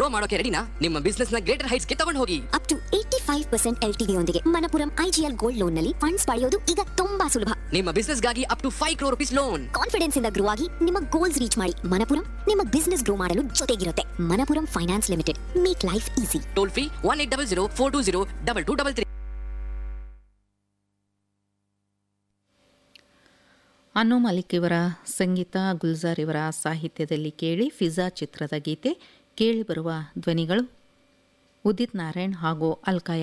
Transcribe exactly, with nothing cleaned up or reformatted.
Grow ಮಾಡೋಕೆ ರೆಡಿನಾ? ನಿಮ್ಮ ಬಿಸ್ನೆಸ್ ನ ಗ್ರೇಟರ್ ಹೈಟ್ಸ್ ಗೆ ತಗೊಂಡು ಹೋಗಿ. Up to eighty five percent L T V ಯೊಂದಿಗೆ ಮಣಪುರಂ ಐಜಿಎಲ್ ಗೋಲ್ಡ್ ಲೋನ್ ನಲ್ಲಿ ಫಂಡ್ಸ್ ಪಡೆಯೋದು ಈಗ ತುಂಬಾ ಸುಲಭ. ನಿಮ್ಮ ಬಿಸ್ನೆಸ್ ಗಾಗಿ up to five crore rupees loan. Confidence ಇಂದ ಗ್ರೋ ಆಗಿ ನಿಮ್ಮ ಗೋಲ್ಸ್ ರೀಚ್ ಮಾಡಿ. ಮಣಪುರಂ ನಿಮ್ಮ ಬಿಸ್ನೆಸ್ ಗ್ರೋ ಮಾಡಲು ಜೊತೆಗಿರುತ್ತೆ. Manappuram finance limited, make life easy. Toll free one eight double zero four two zero double two double three. ಅನ್ನು ಮಲಿಕ್ ಇವರ ಸಂಗೀತ, ಗುಲ್ಜಾರ್ ಇವರ ಸಾಹಿತ್ಯದಲ್ಲಿ ಕೇಳಿ ಫಿಜಾ ಚಿತ್ರದ ಗೀತೆ. ಕೇಳಿ ಬರುವ ಧ್ವನಿಗಳು ಉದಿತ್ ನಾರಾಯಣ್ ಹಾಗೂ ಅಲ್ಕಾ